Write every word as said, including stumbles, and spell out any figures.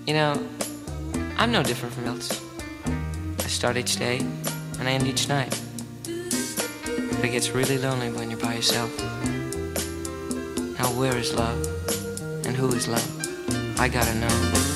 You know, I'm no different from else. I start each day and I end each night. But it gets really lonely when you're by yourself. Now where is love? And who is love? I gotta know.